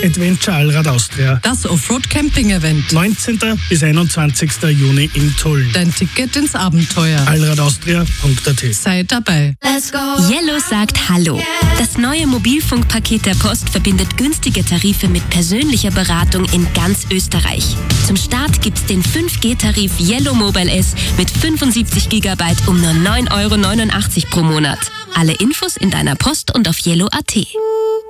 Adventure Allrad Austria. Das Offroad-Camping-Event. 19. bis 21. Juni in Tulln. Dein Ticket ins Abenteuer. allradaustria.at. Sei dabei. Yellow sagt Hallo. Das neue Mobilfunkpaket der Post verbindet günstige Tarife mit persönlicher Beratung in ganz Österreich. Zum Start gibt's den 5G-Tarif Yellow Mobile S mit 75 GB um nur 9,89 € pro Monat. Alle Infos in deiner Post und auf yellow.at.